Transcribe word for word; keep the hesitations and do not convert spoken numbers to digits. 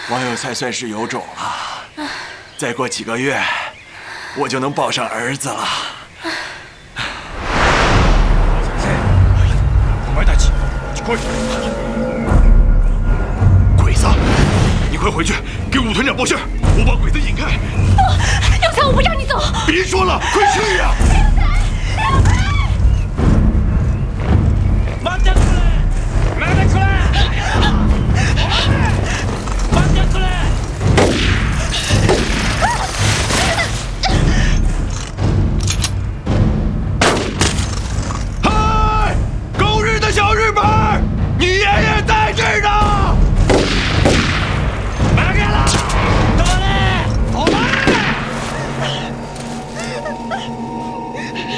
王有才算是有种了，再过几个月，我就能抱上儿子了。 快买大气，快！鬼子，你快回去给武团长报信，我把鬼子引开。 不，有才，我不让你走。 别说了，快去呀！